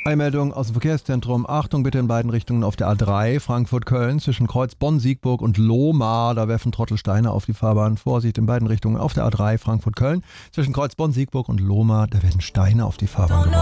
Eilmeldung aus dem Verkehrszentrum. Achtung bitte in beiden Richtungen auf der A3 Frankfurt-Köln zwischen Kreuz Bonn-Siegburg und Lohmar. Da werfen Trottelsteine auf die Fahrbahn. Vorsicht in beiden Richtungen auf der A3 Frankfurt-Köln zwischen Kreuz Bonn-Siegburg und Lohmar. Da werden Steine auf die Fahrbahn geworfen.